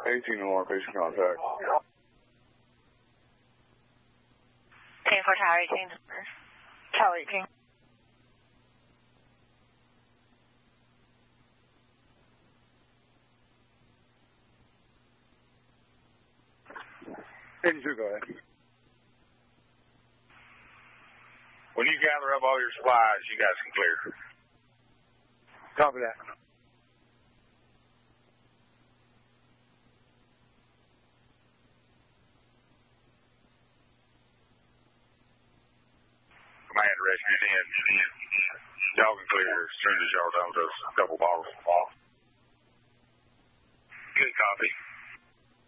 18 or more, patient contact. 10 for Tower 18. Tower 18. Go ahead. When you gather up all your supplies, you guys can clear. Copy that. Command rescue in. Y'all can clear as soon as y'all done with those couple bottles. Good copy.